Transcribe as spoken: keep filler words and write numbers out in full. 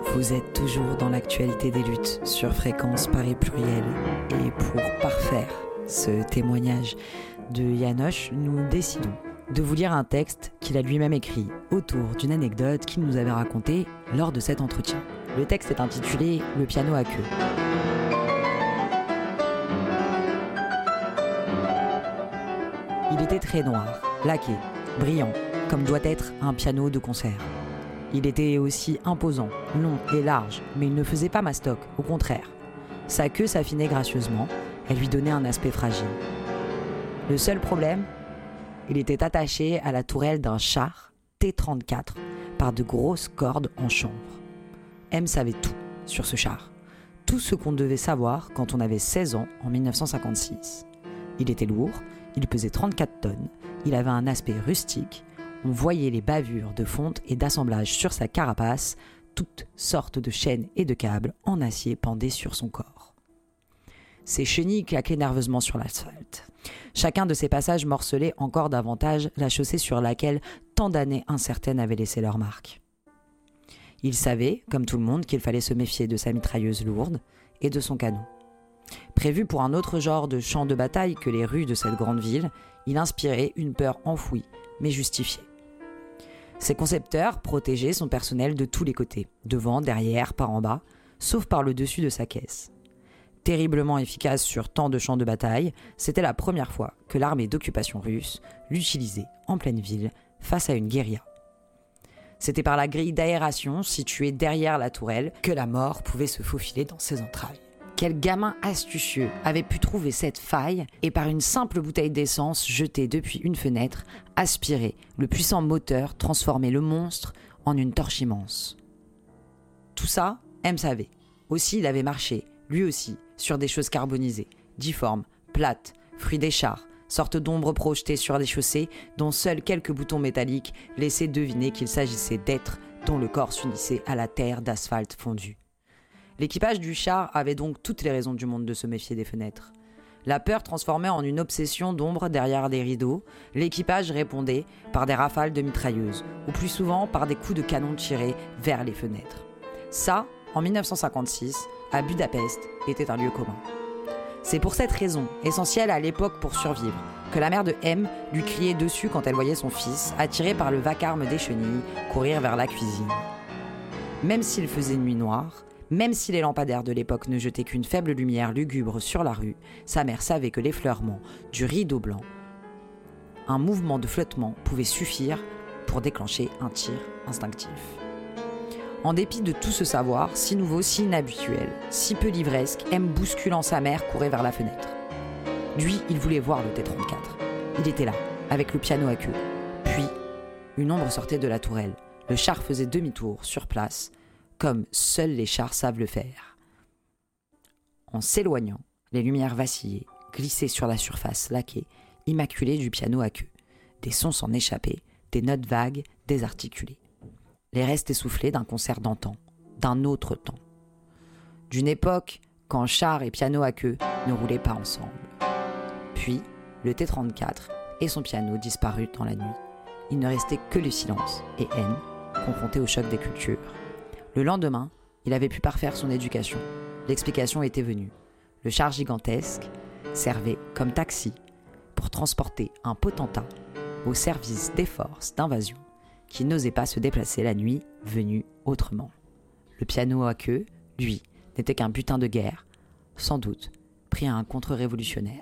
Vous êtes toujours dans l'actualité des luttes sur Fréquence Paris Pluriel. Et pour parfaire ce témoignage de János, nous décidons de vous lire un texte qu'il a lui-même écrit autour d'une anecdote qu'il nous avait racontée lors de cet entretien. Le texte est intitulé « Le piano à queue ». Il était très noir, laqué, brillant, comme doit être un piano de concert. Il était aussi imposant, long et large, mais il ne faisait pas mastoc, au contraire. Sa queue s'affinait gracieusement, elle lui donnait un aspect fragile. Le seul problème, il était attaché à la tourelle d'un char T trente-quatre par de grosses cordes en chanvre. M savait tout sur ce char, tout ce qu'on devait savoir quand on avait seize ans en dix-neuf cent cinquante-six. Il était lourd, il pesait trente-quatre tonnes, il avait un aspect rustique. On voyait les bavures de fonte et d'assemblage sur sa carapace, toutes sortes de chaînes et de câbles en acier pendaient sur son corps. Ses chenilles claquaient nerveusement sur l'asphalte. Chacun de ces passages morcelait encore davantage la chaussée sur laquelle tant d'années incertaines avaient laissé leur marque. Il savait, comme tout le monde, qu'il fallait se méfier de sa mitrailleuse lourde et de son canon. Prévu pour un autre genre de champ de bataille que les rues de cette grande ville, il inspirait une peur enfouie, mais justifiée. Ses concepteurs protégeaient son personnel de tous les côtés, devant, derrière, par en bas, sauf par le dessus de sa caisse. Terriblement efficace sur tant de champs de bataille, c'était la première fois que l'armée d'occupation russe l'utilisait en pleine ville face à une guérilla. C'était par la grille d'aération située derrière la tourelle que la mort pouvait se faufiler dans ses entrailles. Quel gamin astucieux avait pu trouver cette faille et par une simple bouteille d'essence jetée depuis une fenêtre, aspirer le puissant moteur, transformer le monstre en une torche immense. Tout ça, M savait. Aussi, il avait marché, lui aussi, sur des choses carbonisées, difformes, plates, fruits des chars, sortes d'ombres projetées sur les chaussées dont seuls quelques boutons métalliques laissaient deviner qu'il s'agissait d'êtres dont le corps s'unissait à la terre d'asphalte fondu. L'équipage du char avait donc toutes les raisons du monde de se méfier des fenêtres. La peur transformait en une obsession d'ombre derrière des rideaux. L'équipage répondait par des rafales de mitrailleuses, ou plus souvent par des coups de canon tirés vers les fenêtres. Ça, en dix-neuf cent cinquante-six, à Budapest, était un lieu commun. C'est pour cette raison, essentielle à l'époque pour survivre, que la mère de M lui criait dessus quand elle voyait son fils, attiré par le vacarme des chenilles, courir vers la cuisine. Même s'il faisait nuit noire, même si les lampadaires de l'époque ne jetaient qu'une faible lumière lugubre sur la rue, sa mère savait que l'effleurement du rideau blanc, un mouvement de flottement pouvait suffire pour déclencher un tir instinctif. En dépit de tout ce savoir, si nouveau, si inhabituel, si peu livresque, M bousculant sa mère courait vers la fenêtre. Lui, il voulait voir le T trente-quatre. Il était là, avec le piano à queue. Puis, une ombre sortait de la tourelle. Le char faisait demi-tour, sur place, comme seuls les chars savent le faire. En s'éloignant, les lumières vacillaient, glissaient sur la surface laquée, immaculée du piano à queue. Des sons s'en échappaient, des notes vagues, désarticulées. Les restes essoufflés d'un concert d'antan, d'un autre temps. D'une époque quand char et piano à queue ne roulaient pas ensemble. Puis, le T trente-quatre et son piano disparurent dans la nuit. Il ne restait que le silence et N, confronté au choc des cultures. Le lendemain, il avait pu parfaire son éducation. L'explication était venue. Le char gigantesque servait comme taxi pour transporter un potentat au service des forces d'invasion qui n'osaient pas se déplacer la nuit venue autrement. Le piano à queue, lui, n'était qu'un butin de guerre, sans doute pris à un contre-révolutionnaire.